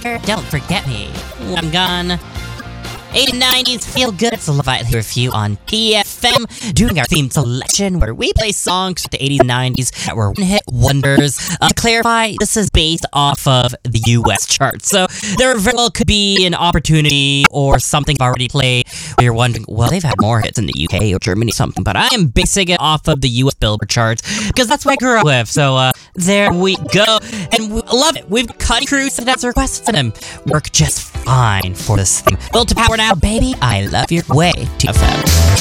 here, don't forget me. I'm gone. 80s, 90s, feel good. It's a Love It here for you on PFM, doing our theme selection where we play songs from the 80s and 90s that were one-hit wonders. To clarify, this is based off of the US charts, so there very well could be an opportunity or something already played where you're wondering, well, they've had more hits in the UK or Germany or something, but I am basing it off of the US Billboard charts because that's what I grew up with. So there we go, and we love it. We've cut Cruz and that's requests and them work just fine for this thing. Well, to power now, baby, I love your way, TFM.